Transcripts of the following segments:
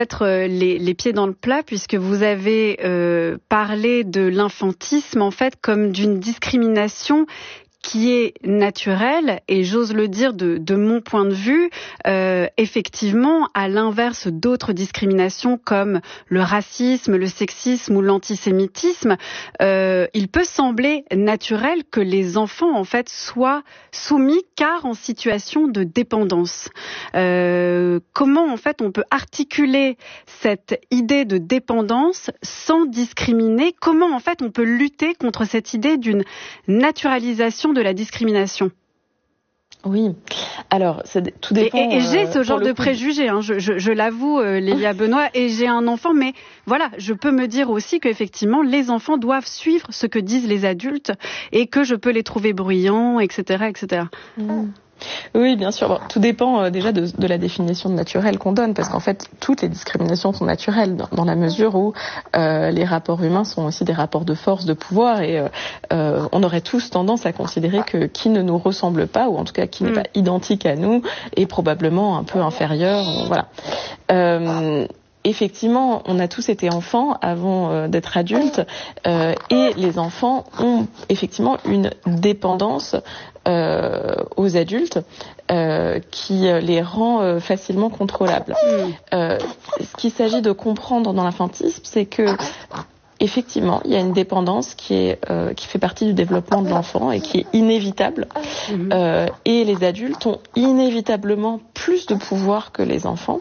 Mettre les pieds dans le plat, puisque vous avez parlé de l'infantisme en fait comme d'une discrimination qui est naturelle, et j'ose le dire de mon point de vue, effectivement, à l'inverse d'autres discriminations comme le racisme, le sexisme ou l'antisémitisme, il peut sembler naturel que les enfants, en fait, soient soumis car en situation de dépendance. Comment, en fait, on peut articuler cette idée de dépendance sans discriminer? Comment, en fait, on peut lutter contre cette idée d'une naturalisation de la discrimination? Oui, alors tout dépend. Et j'ai ce genre de préjugés, hein, je l'avoue, Lélia Benoît, et j'ai un enfant, mais voilà, je peux me dire aussi qu'effectivement, les enfants doivent suivre ce que disent les adultes et que je peux les trouver bruyants, etc., etc. Oui, bien sûr. Bon, tout dépend déjà de la définition de naturel qu'on donne, parce qu'en fait, toutes les discriminations sont naturelles dans la mesure où les rapports humains sont aussi des rapports de force, de pouvoir, et on aurait tous tendance à considérer que qui ne nous ressemble pas, ou en tout cas qui n'est pas identique à nous, est probablement un peu inférieur. Voilà. Effectivement, on a tous été enfants avant d'être adultes, et les enfants ont effectivement une dépendance aux adultes qui les rend facilement contrôlables. Ce qu'il s'agit de comprendre dans l'infantisme, c'est que effectivement, il y a une dépendance qui fait partie du développement de l'enfant et qui est inévitable. Et les adultes ont inévitablement plus de pouvoir que les enfants.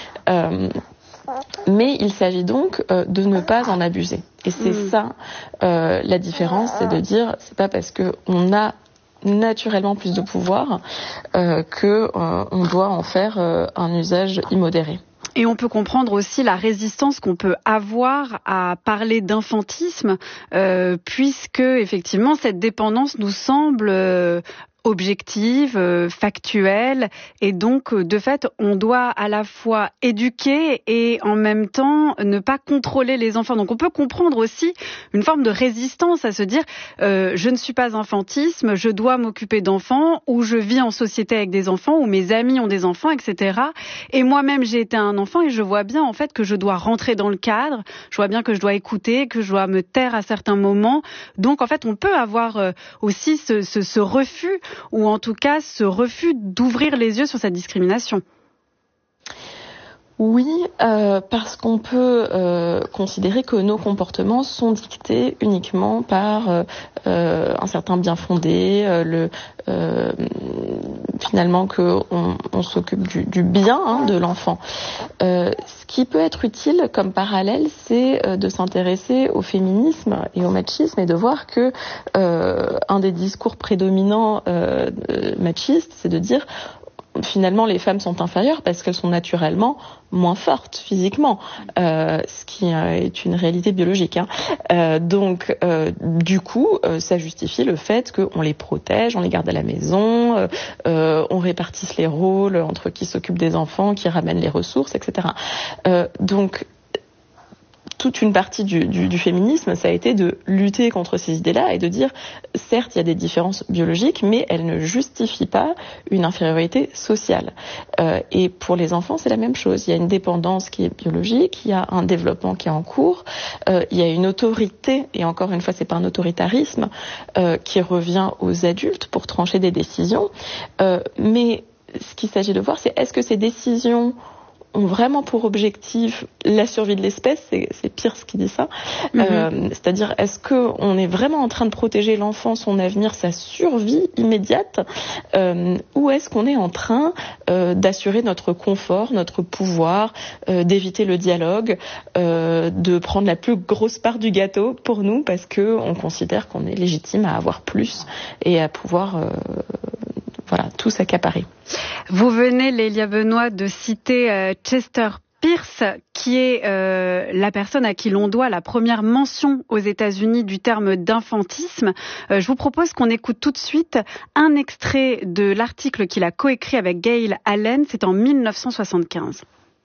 Mais il s'agit donc de ne pas en abuser. Et c'est ça la différence, c'est de dire, c'est pas parce que on a naturellement plus de pouvoir que on doit en faire un usage immodéré. Et on peut comprendre aussi la résistance qu'on peut avoir à parler d'infantisme, puisque effectivement cette dépendance nous semble objective, factuelle, et donc de fait on doit à la fois éduquer et en même temps ne pas contrôler les enfants. Donc on peut comprendre aussi une forme de résistance à se dire je ne suis pas infantisme, je dois m'occuper d'enfants, ou je vis en société avec des enfants, ou mes amis ont des enfants, etc. Et moi-même j'ai été un enfant et je vois bien en fait que je dois rentrer dans le cadre, je vois bien que je dois écouter, que je dois me taire à certains moments. Donc en fait on peut avoir aussi ce refus, ou en tout cas ce refus d'ouvrir les yeux sur cette discrimination. Oui, parce qu'on peut considérer que nos comportements sont dictés uniquement par un certain bien fondé, finalement que on s'occupe du bien de l'enfant. Ce qui peut être utile comme parallèle, c'est de s'intéresser au féminisme et au machisme et de voir que un des discours prédominants machistes, c'est de dire finalement les femmes sont inférieures parce qu'elles sont naturellement moins fortes physiquement, ce qui est une réalité biologique. Donc du coup, ça justifie le fait qu'on les protège, on les garde à la maison, on répartisse les rôles entre qui s'occupe des enfants, qui ramène les ressources, etc. Donc toute une partie du féminisme, ça a été de lutter contre ces idées-là et de dire, certes, il y a des différences biologiques, mais elles ne justifient pas une infériorité sociale. Et pour les enfants, c'est la même chose. Il y a une dépendance qui est biologique, il y a un développement qui est en cours, il y a une autorité, et encore une fois, c'est pas un autoritarisme, qui revient aux adultes pour trancher des décisions. Mais ce qu'il s'agit de voir, c'est est-ce que ces décisions ont vraiment pour objectif la survie de l'espèce, c'est Peirce qui dit ça, c'est-à-dire est-ce qu'on est vraiment en train de protéger l'enfant, son avenir, sa survie immédiate, ou est-ce qu'on est en train d'assurer notre confort, notre pouvoir, d'éviter le dialogue, de prendre la plus grosse part du gâteau pour nous parce que on considère qu'on est légitime à avoir plus et à pouvoir tout s'accaparer. Vous venez, Lélia Benoît, de citer Chester Peirce, qui est la personne à qui l'on doit la première mention aux États-Unis du terme d'infantisme. Je vous propose qu'on écoute tout de suite un extrait de l'article qu'il a coécrit avec Gail Allen, c'est en 1975.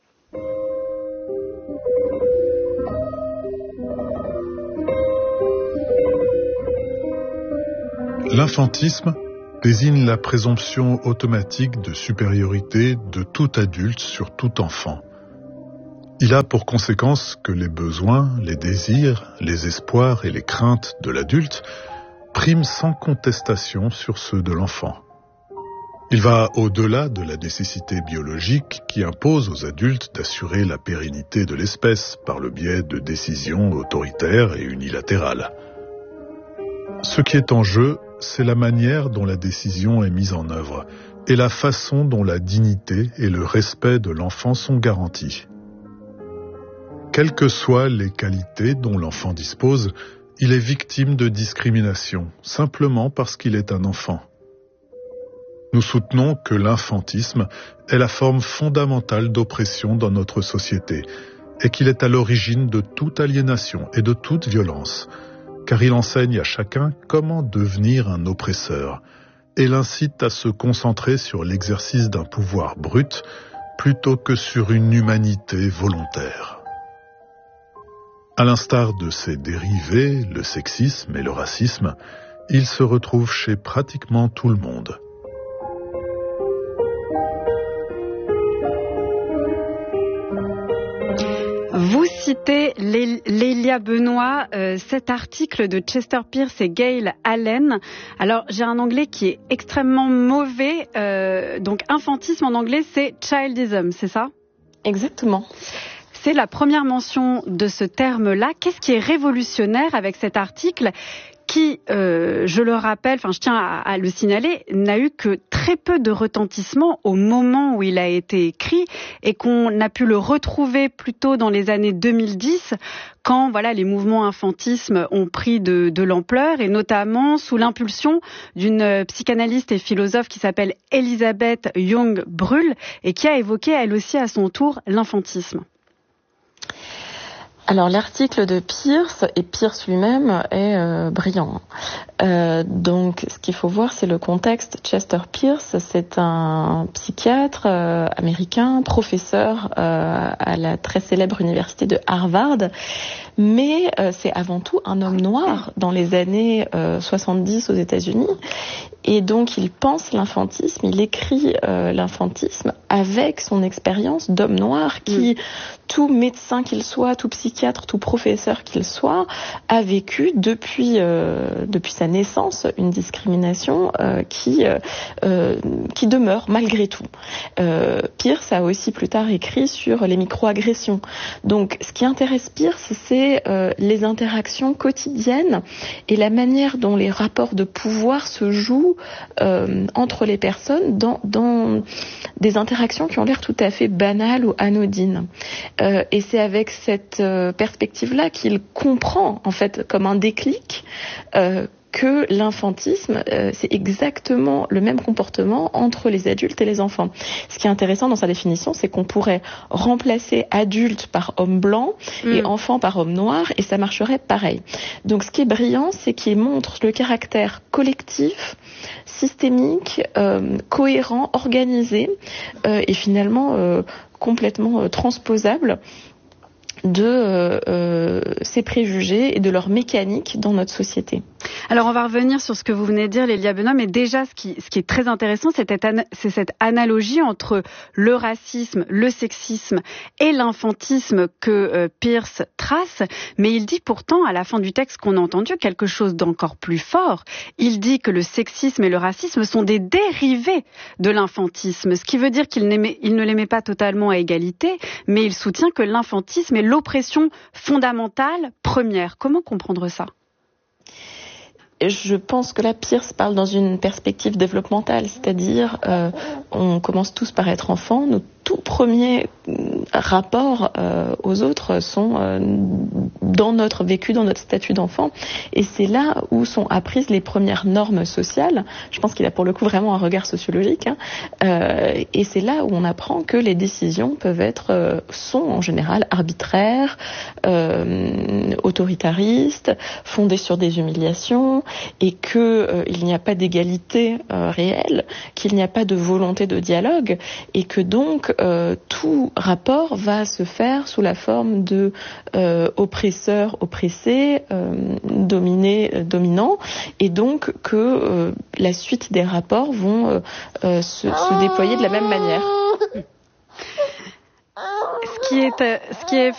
L'infantisme désigne la présomption automatique de supériorité de tout adulte sur tout enfant. Il a pour conséquence que les besoins, les désirs, les espoirs et les craintes de l'adulte priment sans contestation sur ceux de l'enfant. Il va au-delà de la nécessité biologique qui impose aux adultes d'assurer la pérennité de l'espèce par le biais de décisions autoritaires et unilatérales. Ce qui est en jeu, c'est la manière dont la décision est mise en œuvre et la façon dont la dignité et le respect de l'enfant sont garantis. Quelles que soient les qualités dont l'enfant dispose, il est victime de discrimination, simplement parce qu'il est un enfant. Nous soutenons que l'infantisme est la forme fondamentale d'oppression dans notre société et qu'il est à l'origine de toute aliénation et de toute violence, car il enseigne à chacun comment devenir un oppresseur et l'incite à se concentrer sur l'exercice d'un pouvoir brut plutôt que sur une humanité volontaire. À l'instar de ses dérivés, le sexisme et le racisme, il se retrouve chez pratiquement tout le monde. Vous citez Lélia Benoît, cet article de Chester Pierce et Gail Allen. Alors, j'ai un anglais qui est extrêmement mauvais. Donc, infantisme en anglais, c'est childism, c'est ça ? Exactement. C'est la première mention de ce terme-là. Qu'est-ce qui est révolutionnaire avec cet article qui, je le rappelle, je tiens à le signaler, n'a eu que très peu de retentissement au moment où il a été écrit et qu'on a pu le retrouver plutôt dans les années 2010 quand les mouvements infantisme ont pris de l'ampleur et notamment sous l'impulsion d'une psychanalyste et philosophe qui s'appelle Elisabeth Young-Brull et qui a évoqué elle aussi à son tour l'infantisme. Alors l'article de Pierce, et Pierce lui-même est brillant. Donc ce qu'il faut voir, c'est le contexte. Chester Pierce, c'est un psychiatre américain, professeur à la très célèbre université de Harvard, mais c'est avant tout un homme noir dans les années 70 aux États-Unis. Et donc il pense l'infantisme, il écrit l'infantisme avec son expérience d'homme noir qui, tout médecin qu'il soit, tout psychiatre, tout professeur qu'il soit, a vécu depuis sa naissance une discrimination qui demeure malgré tout. Pierce a aussi plus tard écrit sur les microagressions. Donc ce qui intéresse Pierce, c'est les interactions quotidiennes et la manière dont les rapports de pouvoir se jouent entre les personnes dans des interactions qui ont l'air tout à fait banales ou anodines. Et c'est avec cette perspective-là qu'il comprend, en fait, comme un déclic, que l'infantisme, c'est exactement le même comportement entre les adultes et les enfants. Ce qui est intéressant dans sa définition, c'est qu'on pourrait remplacer adulte par homme blanc et enfant par homme noir, et ça marcherait pareil. Donc ce qui est brillant, c'est qu'il montre le caractère collectif, systémique, cohérent, organisé, et finalement complètement transposable de ces préjugés et de leur mécanique dans notre société. Alors on va revenir sur ce que vous venez de dire, Lélia Benoît, mais déjà ce qui est très intéressant, c'est cette analogie entre le racisme, le sexisme et l'infantisme que Pierce trace, mais il dit pourtant à la fin du texte qu'on a entendu quelque chose d'encore plus fort. Il dit que le sexisme et le racisme sont des dérivés de l'infantisme, ce qui veut dire qu'il ne les met pas totalement à égalité, mais il soutient que l'infantisme est l'oppression fondamentale première. Comment comprendre ça ? Je pense que là, Pierce parle dans une perspective développementale, c'est-à-dire on commence tous par être enfants, nos tout premiers rapports aux autres sont dans notre vécu, dans notre statut d'enfant, et c'est là où sont apprises les premières normes sociales. Je pense qu'il a pour le coup vraiment un regard sociologique, et c'est là où on apprend que les décisions sont en général arbitraires, autoritaristes, fondées sur des humiliations, et que il n'y a pas d'égalité réelle, qu'il n'y a pas de volonté de dialogue, et que donc tout rapport va se faire sous la forme de oppresseur oppressé, dominé dominant, et donc que la suite des rapports vont se déployer de la même manière. Ce ce qui est